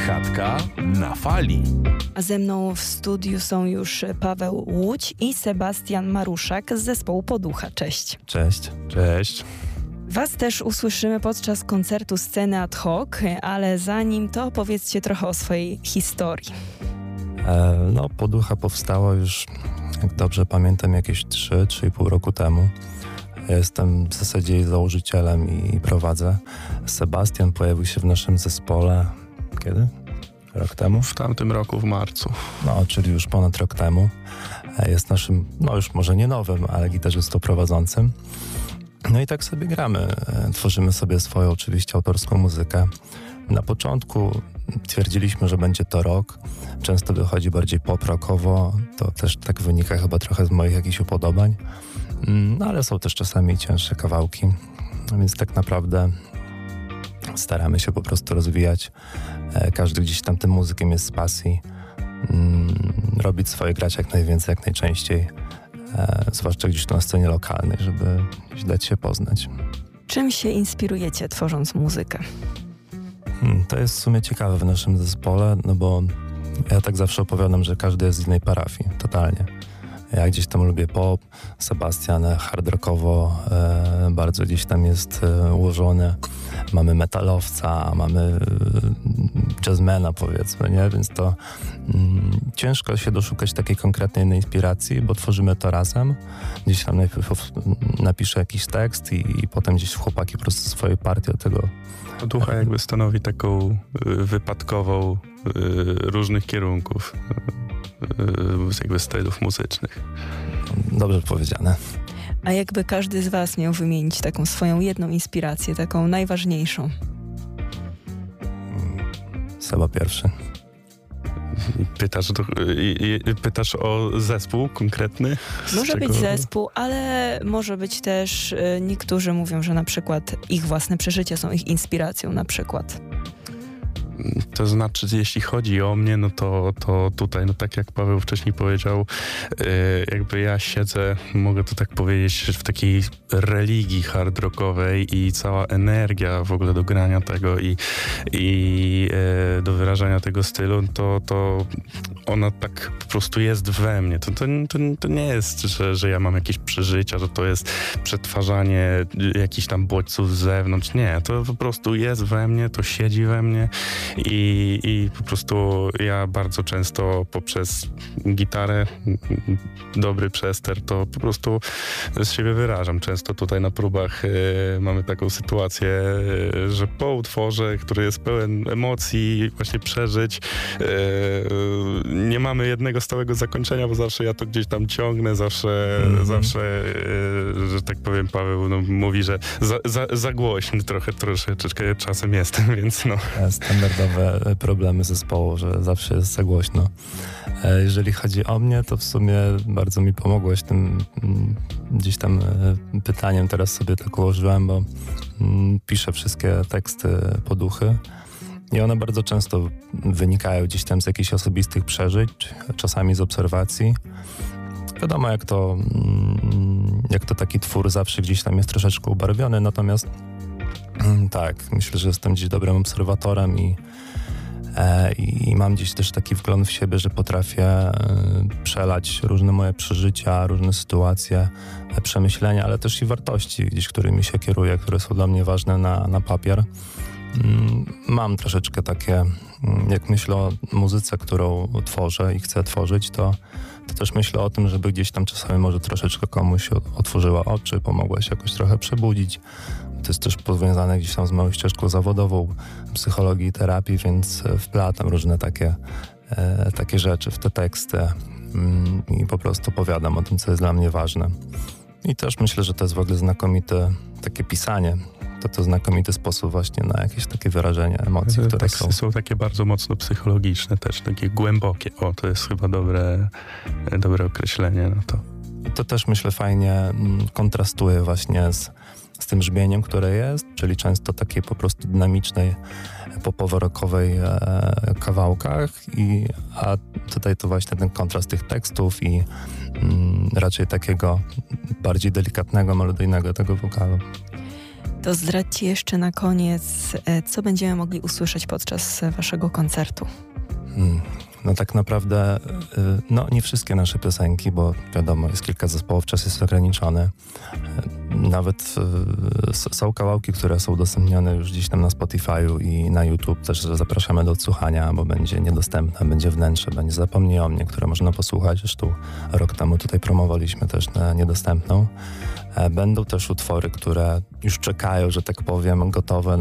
Chatka na fali. A ze mną w studiu są już Paweł Łódź i Sebastian Maruszak z zespołu Poducha. Cześć. Cześć. Cześć. Was też usłyszymy podczas koncertu Sceny Ad Hoc, ale zanim to opowiedzcie trochę o swojej historii. Poducha powstała już, jak dobrze pamiętam, jakieś 3,5 roku temu. Ja jestem w zasadzie jej założycielem i prowadzę. Sebastian pojawił się w naszym zespole kiedy? Rok temu? W tamtym roku, w marcu. Czyli już ponad rok temu. Jest naszym, już może nie nowym, ale gitarzystą prowadzącym. No i tak sobie gramy. Tworzymy sobie swoją oczywiście autorską muzykę. Na początku twierdziliśmy, że będzie to rock. Często wychodzi bardziej pop-rockowo. To też tak wynika chyba trochę z moich jakichś upodobań. Ale są też czasami cięższe kawałki. Więc tak naprawdę staramy się po prostu rozwijać. Każdy gdzieś tam tym muzykiem jest z pasji. Robić swoje, grać jak najwięcej, jak najczęściej. Zwłaszcza gdzieś tu na scenie lokalnej, żeby dać się poznać. Czym się inspirujecie, tworząc muzykę? To jest w sumie ciekawe w naszym zespole, bo ja tak zawsze opowiadam, że każdy jest z innej parafii, totalnie. Ja gdzieś tam lubię pop, Sebastian hard rockowo bardzo gdzieś tam jest ułożony. Mamy metalowca, mamy jazzmana, powiedzmy, nie? Więc to ciężko się doszukać takiej konkretnej inspiracji, bo tworzymy to razem. Gdzieś tam najpierw napiszę jakiś tekst i potem gdzieś chłopaki po prostu swoje partie od tego. Poducha jakby stanowi taką wypadkową różnych kierunków, jakby stylów muzycznych. Dobrze powiedziane. A jakby każdy z was miał wymienić taką swoją jedną inspirację, taką najważniejszą? Seba pierwszy. Pytasz o zespół konkretny? Może być zespół, ale może być też, niektórzy mówią, że na przykład ich własne przeżycia są ich inspiracją na przykład. To znaczy, jeśli chodzi o mnie, to tutaj, tak jak Paweł wcześniej powiedział, jakby ja siedzę, mogę to tak powiedzieć, w takiej religii hard rockowej i cała energia w ogóle do grania tego i do wyrażania tego stylu, to ona tak po prostu jest we mnie. To nie jest, że ja mam jakieś przeżycia, że to jest przetwarzanie jakichś tam bodźców z zewnątrz. Nie, to po prostu jest we mnie, to siedzi we mnie. I po prostu ja bardzo często poprzez gitarę, dobry przester, to po prostu z siebie wyrażam. Często tutaj na próbach mamy taką sytuację, że po utworze, który jest pełen emocji, właśnie przeżyć, nie mamy jednego stałego zakończenia, bo zawsze ja to gdzieś tam ciągnę, zawsze, że tak powiem, Paweł mówi, że za głośny troszeczkę czasem jestem, więc Standardowe problemy zespołu, że zawsze jest za głośno. Jeżeli chodzi o mnie, to w sumie bardzo mi pomogłeś tym gdzieś tam pytaniem. Teraz sobie tak ułożyłem, bo piszę wszystkie teksty Poduchy i one bardzo często wynikają gdzieś tam z jakichś osobistych przeżyć, czasami z obserwacji. Wiadomo, jak to taki twór zawsze gdzieś tam jest troszeczkę ubarwiony, natomiast tak, myślę, że jestem gdzieś dobrym obserwatorem i mam gdzieś też taki wgląd w siebie, że potrafię przelać różne moje przeżycia, różne sytuacje, przemyślenia, ale też i wartości gdzieś, którymi się kieruję, które są dla mnie ważne na papier. Mam troszeczkę takie, jak myślę o muzyce, którą tworzę i chcę tworzyć, to też myślę o tym, żeby gdzieś tam czasami może troszeczkę komuś otworzyła oczy, pomogła się jakoś trochę przebudzić. To jest też powiązane gdzieś tam z moją ścieżką zawodową psychologii i terapii, więc wplatam różne takie rzeczy w te teksty i po prostu opowiadam o tym, co jest dla mnie ważne. I też myślę, że to jest w ogóle znakomite takie pisanie. To znakomity sposób właśnie na jakieś takie wyrażenie emocji, które są takie bardzo mocno psychologiczne też, takie głębokie. To jest chyba dobre określenie na to. I to też myślę fajnie kontrastuje właśnie z tym brzmieniem, które jest, czyli często takiej po prostu dynamicznej, popowo-rockowej kawałkach, a tutaj to właśnie ten kontrast tych tekstów i raczej takiego bardziej delikatnego, melodyjnego tego wokalu. To zdradźcie jeszcze na koniec, co będziemy mogli usłyszeć podczas waszego koncertu. No tak naprawdę, nie wszystkie nasze piosenki, bo wiadomo, jest kilka zespołów, czas jest ograniczony. Nawet są kawałki, które są udostępnione już gdzieś tam na Spotify'u i na YouTube. Też zapraszamy do odsłuchania, bo będzie niedostępne, będzie wnętrze, będzie Zapomnij o mnie, które można posłuchać. Zresztą rok temu tutaj promowaliśmy też na niedostępną. Będą też utwory, które już czekają, że tak powiem, gotowe